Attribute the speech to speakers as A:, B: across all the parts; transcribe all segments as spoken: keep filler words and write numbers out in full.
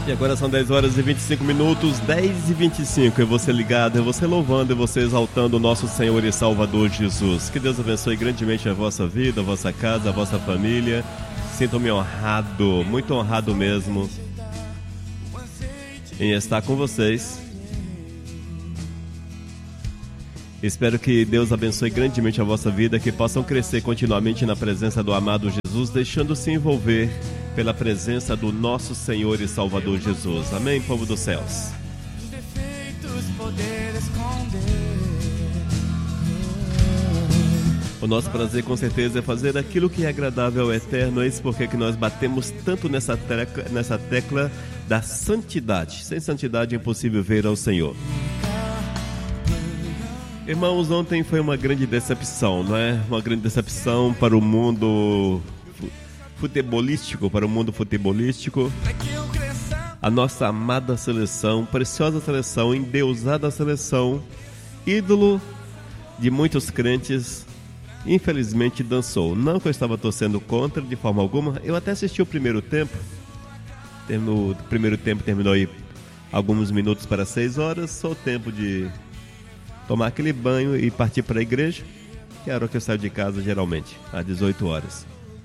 A: E agora são dez horas e vinte e cinco minutos, dez e vinte e cinco. É você ligado, é você louvando, é você exaltando o nosso Senhor e Salvador Jesus. Que Deus abençoe grandemente a vossa vida, a vossa casa, a vossa família. Sinto-me honrado, muito honrado mesmo em estar com vocês. Espero que Deus abençoe grandemente a vossa vida, que possam crescer continuamente na presença do amado Jesus, deixando-se envolver pela presença do nosso Senhor e Salvador Jesus. Amém, povo dos céus? O nosso prazer com certeza é fazer aquilo que é agradável ao Eterno. É isso porque que nós batemos tanto nessa tecla, nessa tecla da santidade. Sem santidade é impossível ver ao Senhor. Irmãos, ontem foi uma grande decepção, não é? Uma grande decepção para o mundo futebolístico, para o mundo futebolístico. A nossa amada seleção, preciosa seleção, endeusada seleção, ídolo de muitos crentes, infelizmente dançou. Não que eu estava torcendo contra de forma alguma. Eu até assisti o primeiro tempo. O primeiro tempo terminou aí alguns minutos para seis horas. Só o tempo de tomar aquele banho e partir para a igreja, que era o que eu saio de casa geralmente, às dezoito horas.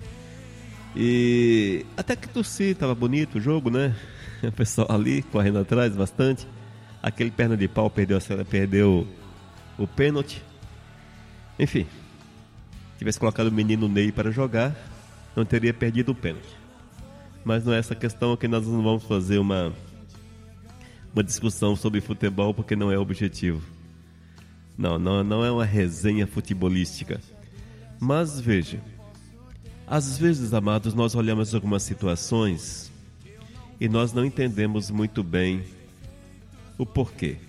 A: E até que torci, estava bonito o jogo, né? O pessoal ali correndo atrás bastante. Aquele perna de pau perdeu, perdeu o pênalti. Enfim, se tivesse colocado o menino Ney para jogar, não teria perdido o pênalti. Mas não é essa questão que nós não vamos fazer uma, uma discussão sobre futebol, porque não é o objetivo. Não, não, não é uma resenha futebolística. Mas veja, às vezes, amados, nós olhamos algumas situações e nós não entendemos muito bem o porquê.